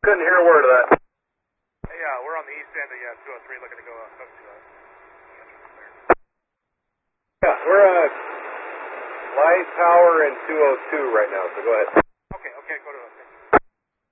Couldn't hear a word of that. Hey, we're on the east end of 203, looking to go up to the entrance there. Yeah, we're light power in 202 right now, so go ahead.